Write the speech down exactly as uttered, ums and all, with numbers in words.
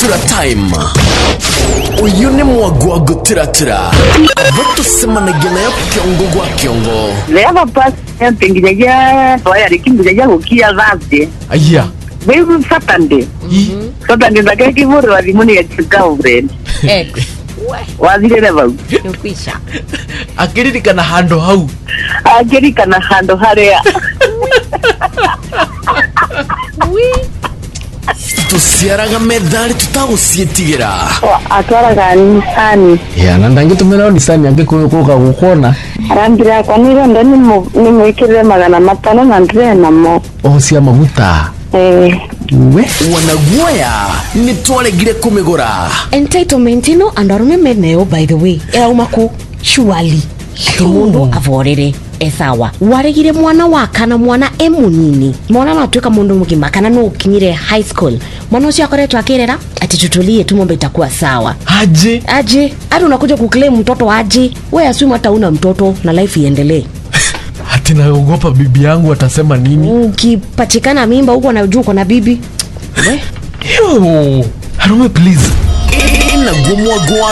gutira time uyu ni mwago gutira tira abato semana gena ya kiongo gwa kiongo leva pas ntingijaja waya rikingijaja ukia zabe aya wewe Saturday Saturday ndake kiburi wazimuni ya chikaure Ex wazile leva ukisha akiririka na hando hau agerika na hando harea wi tusiaraga medali tutagusietigira atwara gani sani ya nandangi tumira ni sani yange kuka gukona arambira kwa nilo ndani ni mwikire magana matano na ndre na mo o cia maguta eh we wanaguaya ni twaregire kumigura entitlement ino andarume meneo by the way era umako surely ati mundu avorere esawa waregire mwana wakana mwana emunini mwana natuika mundu mugima kana no ukinyire high school mwana ucio akoretwa akirera ati tutulie tumombe itakuwa sawa aje aje hata unakuja kuclaim mtoto aje wewe assume hata una mtoto na life iendelee hati naogopa bibi yangu atasema nini ukipatikana mimba huko na juu na bibi we yo harume please ina gumwa gwa